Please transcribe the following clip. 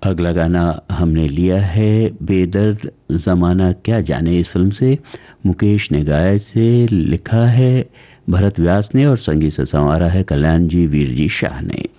अगला गाना हमने लिया है बेदर्द ज़माना क्या जाने, इस फिल्म से मुकेश ने गाया, से लिखा है भरत व्यास ने और संगीत से संवारा है कल्याण जी वीर जी शाह ने।